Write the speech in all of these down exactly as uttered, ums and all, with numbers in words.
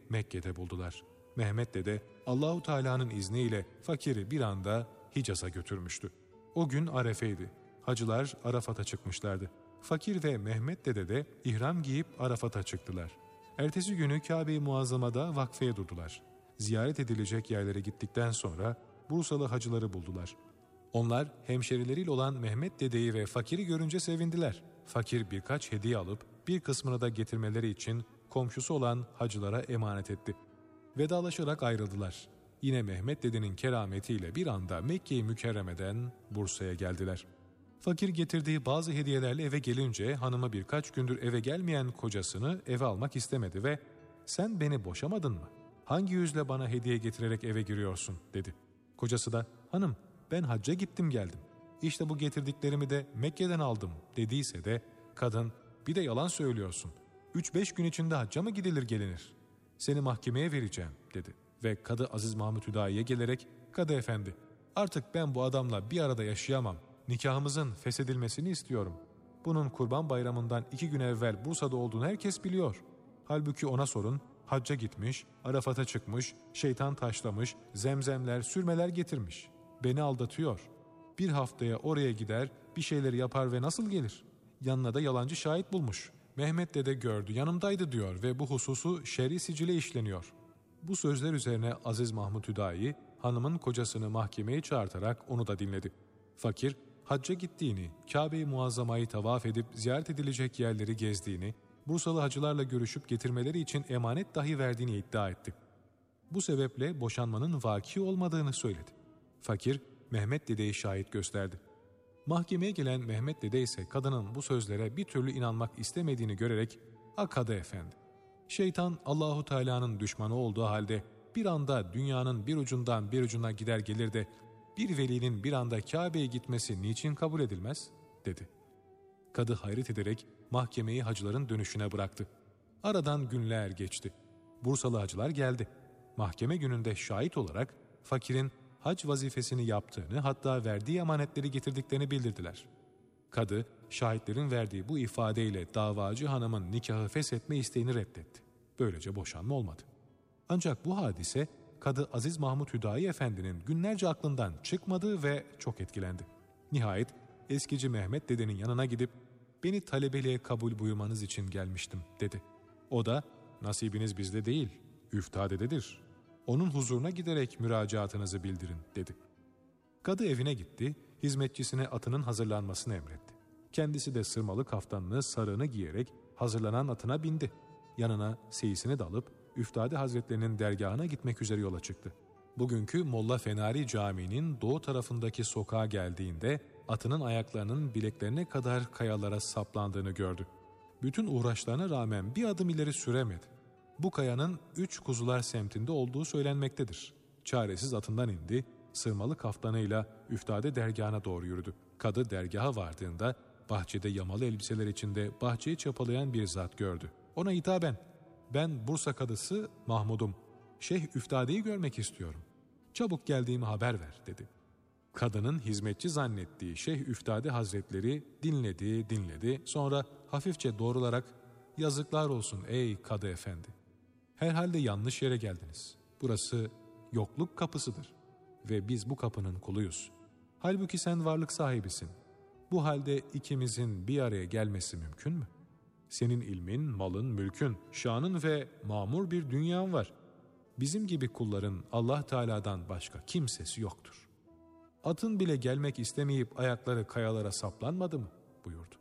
Mekke'de buldular. Mehmet Dede Allahu Teala'nın izniyle fakiri bir anda Hicaz'a götürmüştü. O gün Arefe'ydi. Hacılar Arafat'a çıkmışlardı. Fakir ve Mehmet Dede de ihram giyip Arafat'a çıktılar. Ertesi günü Kabe-i Muazzama'da vakfeye durdular. Ziyaret edilecek yerlere gittikten sonra Bursalı hacıları buldular. Onlar hemşerileriyle olan Mehmet Dede'yi ve fakiri görünce sevindiler. Fakir birkaç hediye alıp bir kısmını da getirmeleri için komşusu olan hacılara emanet etti. Vedalaşarak ayrıldılar. Yine Mehmet Dede'nin kerametiyle bir anda Mekke-i Mükerreme'den Bursa'ya geldiler. Fakir getirdiği bazı hediyelerle eve gelince hanımı birkaç gündür eve gelmeyen kocasını eve almak istemedi ve "Sen beni boşamadın mı? Hangi yüzle bana hediye getirerek eve giriyorsun?" dedi. Kocası da "Hanım, ben hacca gittim geldim. İşte bu getirdiklerimi de Mekke'den aldım" dediyse de kadın "Bir de yalan söylüyorsun. Üç beş gün içinde hacca mı gidilir gelinir? Seni mahkemeye vereceğim" dedi. Ve Kadı Aziz Mahmud Hüdayi'ye gelerek "Kadı efendi, artık ben bu adamla bir arada yaşayamam. Nikahımızın feshedilmesini istiyorum. Bunun Kurban Bayramı'ndan iki gün evvel Bursa'da olduğunu herkes biliyor. Halbuki ona sorun, hacca gitmiş, Arafat'a çıkmış, şeytan taşlamış, zemzemler, sürmeler getirmiş. Beni aldatıyor. Bir haftaya oraya gider, bir şeyleri yapar ve nasıl gelir? Yanına da yalancı şahit bulmuş. Mehmet Dede gördü, yanımdaydı diyor ve bu hususu şer'i sicile işleniyor." Bu sözler üzerine Aziz Mahmud Hüdayi hanımın kocasını mahkemeye çağırtarak onu da dinledi. Fakir, hacca gittiğini, Kabe-i Muazzama'yı tavaf edip ziyaret edilecek yerleri gezdiğini, Bursalı hacılarla görüşüp getirmeleri için emanet dahi verdiğini iddia etti. Bu sebeple boşanmanın vaki olmadığını söyledi. Fakir, Mehmet Dede'yi şahit gösterdi. Mahkemeye gelen Mehmet Dede ise kadının bu sözlere bir türlü inanmak istemediğini görerek "Ha Kadı efendi, şeytan Allahu Teala'nın düşmanı olduğu halde bir anda dünyanın bir ucundan bir ucuna gider gelir de bir velinin bir anda Kabe'ye gitmesi niçin kabul edilmez?" dedi. Kadı hayret ederek mahkemeyi hacıların dönüşüne bıraktı. Aradan günler geçti. Bursalı hacılar geldi. Mahkeme gününde şahit olarak fakirin hac vazifesini yaptığını, hatta verdiği emanetleri getirdiklerini bildirdiler. Kadı, şahitlerin verdiği bu ifadeyle davacı hanımın nikahı feshetme isteğini reddetti. Böylece boşanma olmadı. Ancak bu hadise Kadı Aziz Mahmud Hüdayi Efendi'nin günlerce aklından çıkmadı ve çok etkilendi. Nihayet eskici Mehmet Dede'nin yanına gidip "Beni talebeliğe kabul buyurmanız için gelmiştim" dedi. O da "Nasibiniz bizde değil, Üftade'dedir. Onun huzuruna giderek müracaatınızı bildirin" dedi. Kadı evine gitti, hizmetçisine atının hazırlanmasını emretti. Kendisi de sırmalı kaftanını, sarığını giyerek hazırlanan atına bindi. Yanına seyisini de alıp Üftade Hazretlerinin dergahına gitmek üzere yola çıktı. Bugünkü Molla Fenari Camii'nin doğu tarafındaki sokağa geldiğinde atının ayaklarının bileklerine kadar kayalara saplandığını gördü. Bütün uğraşlarına rağmen bir adım ileri süremedi. Bu kayanın Üç Kuzular semtinde olduğu söylenmektedir. Çaresiz atından indi, sırmalı kaftanıyla Üftade dergahına doğru yürüdü. Kadı dergaha vardığında bahçede yamalı elbiseler içinde bahçeyi çapalayan bir zat gördü. Ona hitaben "Ben Bursa kadısı Mahmud'um. Şeyh Üftade'yi görmek istiyorum. Çabuk geldiğimi haber ver" dedi. Kadının hizmetçi zannettiği Şeyh Üftade Hazretleri dinledi dinledi, sonra hafifçe doğrularak "Yazıklar olsun ey Kadı efendi. Herhalde yanlış yere geldiniz. Burası yokluk kapısıdır ve biz bu kapının kuluyuz. Halbuki sen varlık sahibisin. Bu halde ikimizin bir araya gelmesi mümkün mü? Senin ilmin, malın, mülkün, şanın ve mamur bir dünyan var. Bizim gibi kulların Allah Teala'dan başka kimsesi yoktur. Atın bile gelmek istemeyip ayakları kayalara saplanmadı mı?" buyurdu.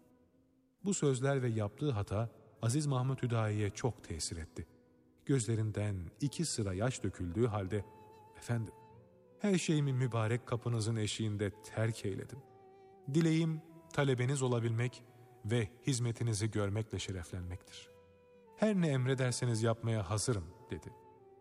Bu sözler ve yaptığı hata Aziz Mahmud Hüdayi'ye çok tesir etti. Gözlerinden iki sıra yaş döküldüğü halde "Efendim, her şeyimi mübarek kapınızın eşiğinde terk eyledim. Dileğim talebeniz olabilmek ve hizmetinizi görmekle şereflenmektir. Her ne emrederseniz yapmaya hazırım" dedi.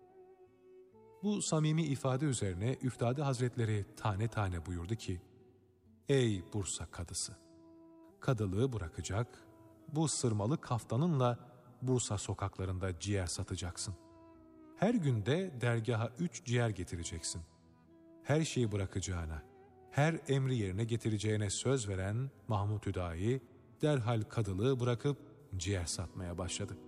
Bu samimi ifade üzerine Üftade Hazretleri tane tane buyurdu ki: "Ey Bursa kadısı! Kadılığı bırakacak, bu sırmalı kaftanınla Bursa sokaklarında ciğer satacaksın. Her günde dergaha üç ciğer getireceksin. Her şeyi bırakacağına, her emri yerine getireceğine söz veren Mahmud Hüdayi derhal kadılığı bırakıp ciğer satmaya başladı.